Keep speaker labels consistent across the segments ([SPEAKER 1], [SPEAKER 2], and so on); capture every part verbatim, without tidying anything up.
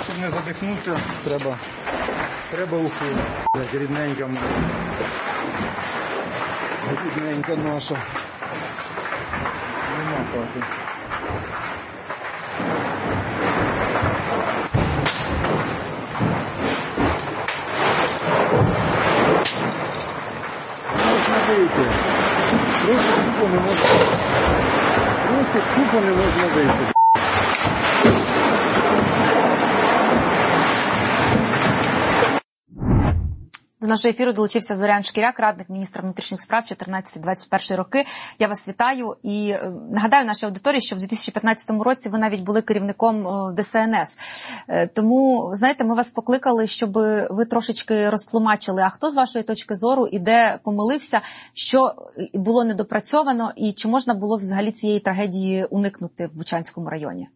[SPEAKER 1] щоб не задихнутися, треба, треба ухилити. Рідненька моя. Рідненька наша. Нема хати. Можна вийти. Просто тупо не можна. Просто тупо не можна вийти.
[SPEAKER 2] До нашого ефіру долучився Зорян Шкіряк, радник міністра внутрішніх справ чотирнадцятий - двадцять перший роки. Я вас вітаю і нагадаю нашій аудиторії, що в дві тисячі п'ятнадцятому році ви навіть були керівником Де Ес Ен Ес. Тому, знаєте, ми вас покликали, щоб ви трошечки розтлумачили, а хто з вашої точки зору і де помилився, що було недопрацьовано і чи можна було взагалі цієї трагедії уникнути в Бучанському районі?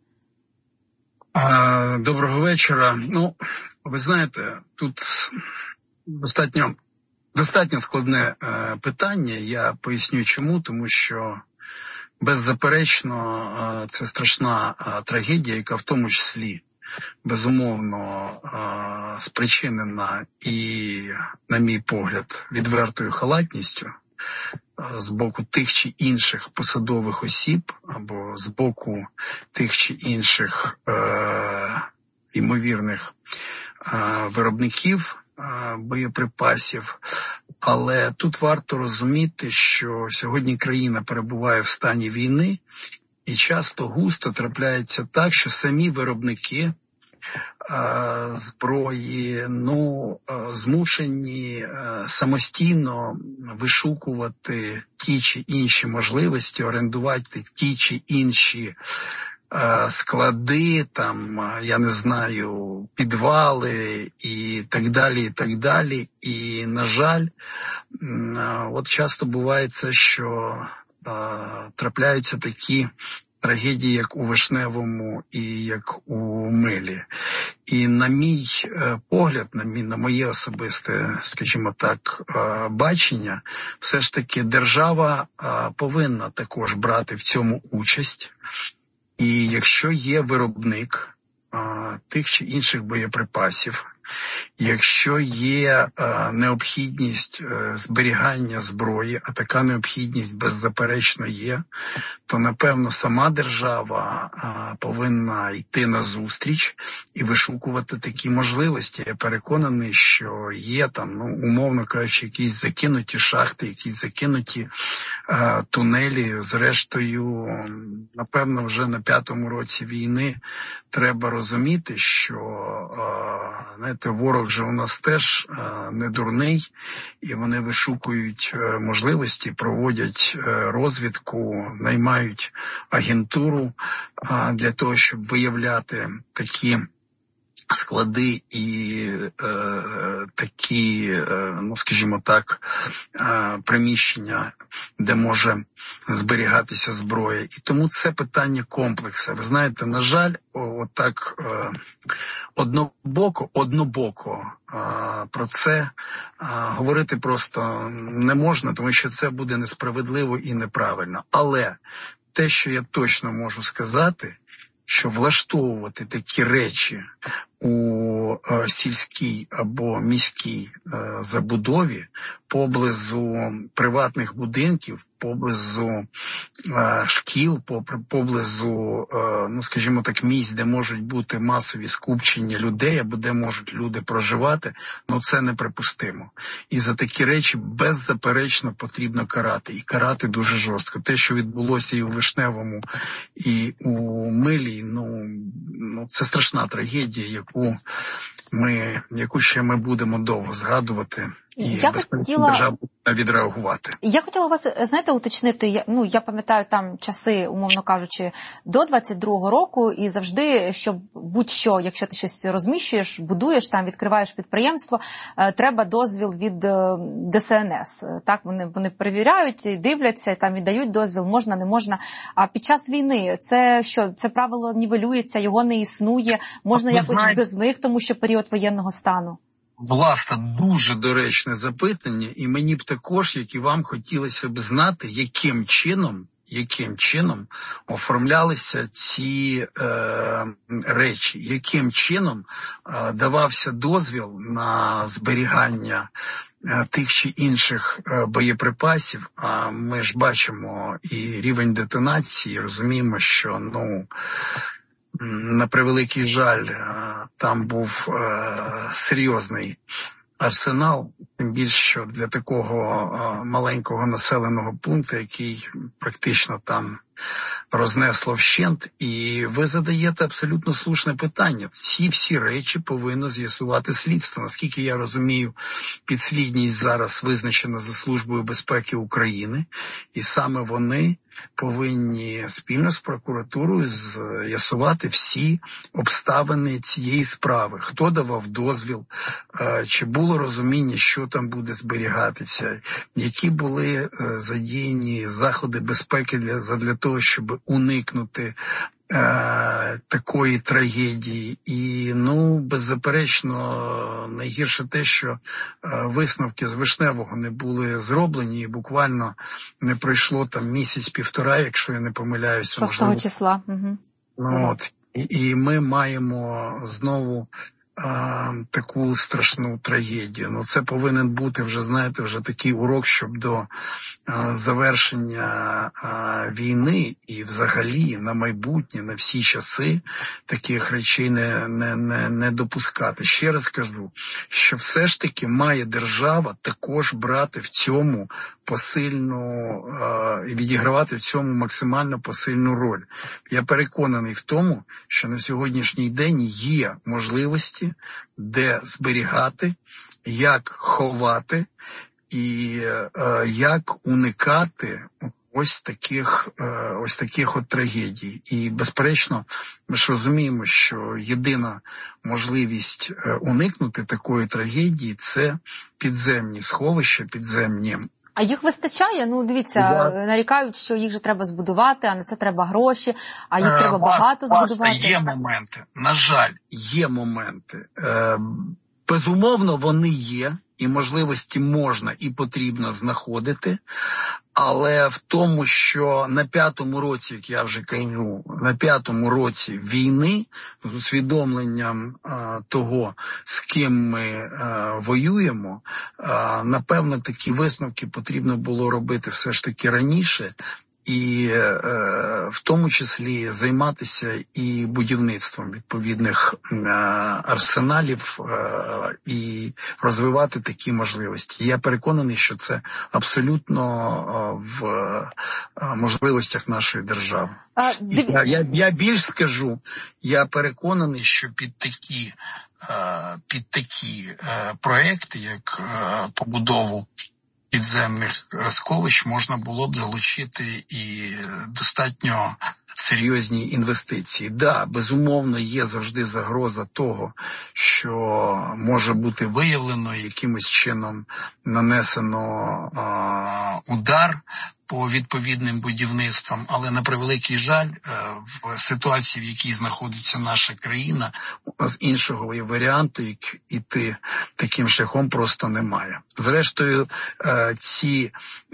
[SPEAKER 3] Доброго вечора. Ну, ви знаєте, тут Достатньо, достатньо складне е, питання. Я поясню чому, тому що беззаперечно е, це страшна е, трагедія, яка в тому числі безумовно е, спричинена і, на мій погляд, відвертою халатністю е, з боку тих чи інших посадових осіб або з боку тих чи інших е, ймовірних е, виробників боєприпасів. Але тут варто розуміти, що сьогодні країна перебуває в стані війни, і часто густо трапляється так, що самі виробники а, зброї ну, а, змушені а, самостійно вишукувати ті чи інші можливості, орендувати ті чи інші склади, там, я не знаю, підвали і так далі, і так далі. І, на жаль, от часто буває це, що трапляються такі трагедії, як у Вишневому і як у Милі. І на мій погляд, на, мій, на моє особисте, скажімо так, бачення, все ж таки держава повинна також брати в цьому участь. І якщо є виробник а, тих чи інших боєприпасів, якщо є а, необхідність а, зберігання зброї, а така необхідність беззаперечно є, то, напевно, сама держава а, повинна йти назустріч і вишукувати такі можливості. Я переконаний, що є там, ну, умовно кажучи, якісь закинуті шахти, якісь закинуті а, тунелі. Зрештою, напевно, вже на п'ятому році війни треба розуміти, що а, знаєте, ворог же у нас теж а, не дурний, і вони вишукують а, можливості, проводять а, розвідку, наймають агентуру а, для того, щоб виявляти такі склади і е, такі, е, ну, скажімо так, е, приміщення, де може зберігатися зброя. І тому це питання комплексу. Ви знаєте, на жаль, отак е, однобоко, однобоко е, про це е, говорити просто не можна, тому що це буде несправедливо і неправильно. Але те, що я точно можу сказати, що влаштовувати такі речі у е, сільській або міській е, забудові поблизу приватних будинків, поблизу е, шкіл, поблизу, е, ну, скажімо так, місць, де можуть бути масові скупчення людей, або де можуть люди проживати, ну це неприпустимо. І за такі речі беззаперечно потрібно карати. І карати дуже жорстко. Те, що відбулося і у Вишневому, і у Милі, ну, ну це страшна трагедія, яку ми, яку ще ми будемо довго згадувати. І
[SPEAKER 2] я хотіла
[SPEAKER 3] держава відреагувати.
[SPEAKER 2] Я хотіла вас, знаєте, уточнити, я, ну, я пам'ятаю там часи, умовно кажучи, до двадцять другого року, і завжди, щоб будь-що, якщо ти щось розміщуєш, будуєш, там відкриваєш підприємство, треба дозвіл від Де Ес Ен Ес. Так, вони, вони перевіряють, дивляться, там і дають дозвіл, можна, не можна. А під час війни це що, це правило нівелюється, його не існує, можна якось знаєте, без них, тому що період воєнного стану?
[SPEAKER 3] Власне, дуже доречне запитання, і мені б також, як і вам, хотілося б знати, яким чином, яким чином оформлялися ці е, речі, яким чином е, давався дозвіл на зберігання е, тих чи інших е, боєприпасів. А ми ж бачимо і рівень детонації, розуміємо, що, ну, на превеликий жаль, там був е, серйозний арсенал, тим більше, що для такого е, маленького населеного пункту, який практично там рознесло вщент. І ви задаєте абсолютно слушне питання. Ці всі речі повинно з'ясувати слідство. Наскільки я розумію, підслідність зараз визначена за Службою безпеки України, і саме вони повинні спільно з прокуратурою з'ясувати всі обставини цієї справи. Хто давав дозвіл, чи було розуміння, що там буде зберігатися, які були задіяні заходи безпеки для, задля того, щоб уникнути е, такої трагедії. І, ну, беззаперечно, найгірше те, що е, висновки з Вишневого не були зроблені, і буквально не пройшло там місяць-півтора, якщо я не помиляюся.
[SPEAKER 2] шостого числа. Угу.
[SPEAKER 3] Ну, от, і, і ми маємо знову А, таку страшну трагедію. Ну, це повинен бути вже, знаєте, вже такий урок, щоб до а, завершення а, війни і взагалі на майбутнє, на всі часи таких речей не, не, не, не допускати. Ще раз кажу, що все ж таки має держава також брати в цьому посильну і відігравати в цьому максимально посильну роль. Я переконаний в тому, що на сьогоднішній день є можливості, де зберігати, як ховати і е, як уникати ось таких, е, ось таких от трагедій. І, безперечно, ми ж розуміємо, що єдина можливість е, уникнути такої трагедії – це підземні сховища, підземні.
[SPEAKER 2] А їх вистачає? Ну, дивіться,
[SPEAKER 3] Да.
[SPEAKER 2] нарікають, що їх же треба збудувати, а на це треба гроші, а їх
[SPEAKER 3] Е,
[SPEAKER 2] треба
[SPEAKER 3] вас,
[SPEAKER 2] багато
[SPEAKER 3] вас,
[SPEAKER 2] збудувати.
[SPEAKER 3] Є моменти, на жаль, є моменти. Е, безумовно, вони є, і можливості можна і потрібно знаходити, але в тому, що на п'ятому році, як я вже кажу, на п'ятому році війни, з усвідомленням а, того, з ким ми а, воюємо, а, напевно, такі висновки потрібно було робити все ж таки раніше, і е, в тому числі займатися і будівництвом відповідних е, арсеналів е, і розвивати такі можливості. Я переконаний, що це абсолютно е, в е, можливостях нашої держави.
[SPEAKER 2] А, див...
[SPEAKER 3] я, я, я більш скажу, я переконаний, що під такі, е, під такі е, проекти, як е, побудову підземних сховищ, можна було б залучити і достатньо серйозні інвестиції. Да, безумовно, є завжди загроза того, що може бути виявлено, якимось чином нанесено а, удар по відповідним будівництвам, але на превеликий жаль, в ситуації, в якій знаходиться наша країна, з іншого варіанту, як іти таким шляхом, просто немає. Зрештою, ці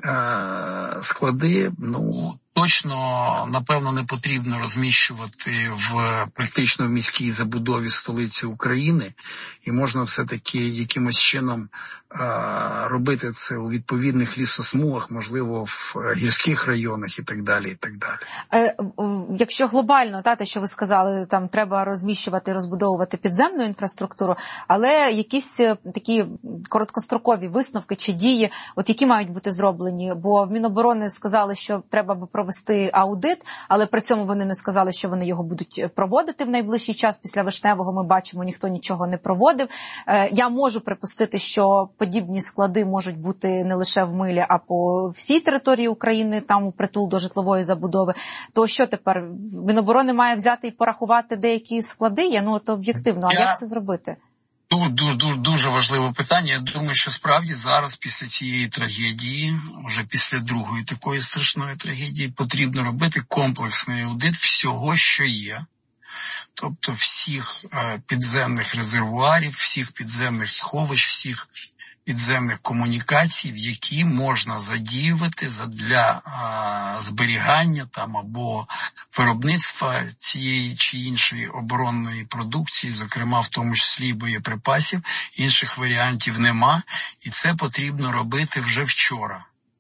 [SPEAKER 3] склади, ну, точно, напевно, не потрібно розміщувати в практично в міській забудові столиці України, і можна все-таки якимось чином а, робити це у відповідних лісосмугах, можливо, в гірських районах і так далі, і так далі.
[SPEAKER 2] Е, якщо глобально, та, те, що ви сказали, там треба розміщувати, розбудовувати підземну інфраструктуру, але якісь такі короткострокові висновки чи дії, от які мають бути зроблені, бо в Міноборони сказали, що треба би провести аудит, але при цьому вони не сказали, що вони його будуть проводити в найближчий час. Після Вишневого ми бачимо, ніхто нічого не проводив. Я можу припустити, що подібні склади можуть бути не лише в Милі, а по всій території України, там у притул до житлової забудови. То що тепер? Міноборони має взяти і порахувати деякі склади? Я, ну, то об'єктивно. А Я... як це зробити?
[SPEAKER 3] Дуже, дуже, дуже важливе питання. Я думаю, що справді зараз після цієї трагедії, вже після другої такої страшної трагедії, потрібно робити комплексний аудит всього, що є. Тобто всіх е, підземних резервуарів, всіх підземних сховищ, всіх підземних комунікацій, в які можна задіювати для а, зберігання там або виробництва цієї чи іншої оборонної продукції, зокрема в тому числі боєприпасів. Інших варіантів нема, і це потрібно робити вже вчора.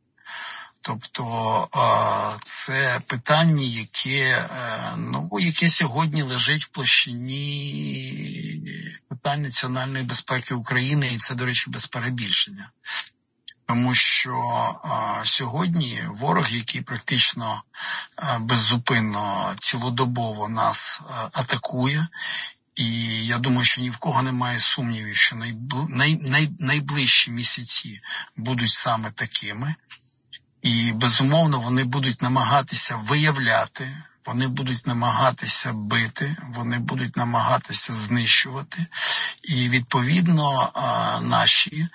[SPEAKER 3] Тобто це питання, яке, ну, яке сьогодні лежить в площині питань національної безпеки України, і це, до речі, без перебільшення. Тому що а, сьогодні ворог, який практично а, беззупинно, цілодобово нас а, атакує, і я думаю, що ні в кого немає сумнівів, що найбл... най... Най... найближчі місяці будуть саме такими. І, безумовно, вони будуть намагатися виявляти, вони будуть намагатися бити, вони будуть намагатися знищувати. І, відповідно, наші,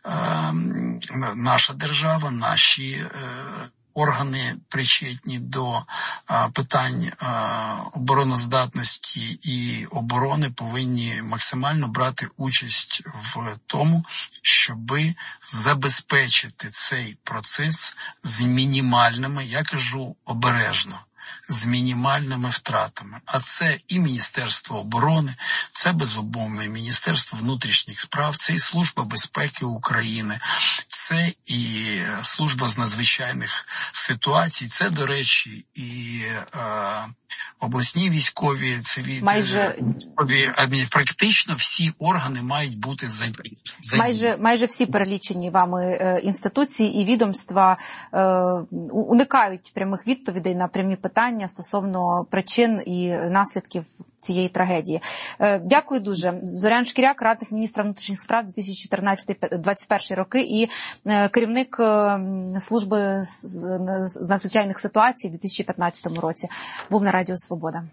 [SPEAKER 3] наша держава, наші органи, причетні до а, питань а, обороноздатності і оборони, повинні максимально брати участь в тому, щоби забезпечити цей процес з мінімальними, я кажу обережно, з мінімальними втратами. А це і Міністерство оборони, це, безумовно, і Міністерство внутрішніх справ, це і Служба безпеки України, це і Служба з надзвичайних ситуацій, це, до речі, і е, обласні військові, цивільні,
[SPEAKER 2] майже...
[SPEAKER 3] військові, практично всі органи мають бути задіяні.
[SPEAKER 2] Майже, майже всі перелічені вами е, інституції і відомства е, уникають прямих відповідей на прямі питання стосовно причин і наслідків цієї трагедії. Е, дякую дуже. Зорян Шкіряк, радник міністра внутрішніх справ дві тисячі чотирнадцятий - двадцять перший роки і е, керівник е, служби з, з надзвичайних ситуацій у дві тисячі п'ятнадцятому році. Був на Радіо Свобода.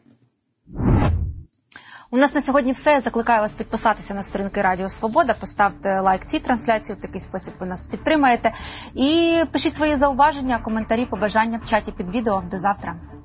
[SPEAKER 2] У нас на сьогодні все. Я закликаю вас підписатися на сторінки Радіо Свобода, поставте лайк цій трансляції, в такий спосіб ви нас підтримаєте. І пишіть свої зауваження, коментарі, побажання в чаті під відео. До завтра.